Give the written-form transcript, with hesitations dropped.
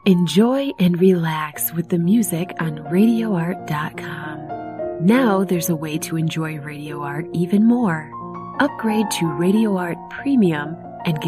Enjoy and relax with the music on RadioArt.com. Now there's a way to enjoy Radio Art even more. Upgrade to Radio Art Premium and get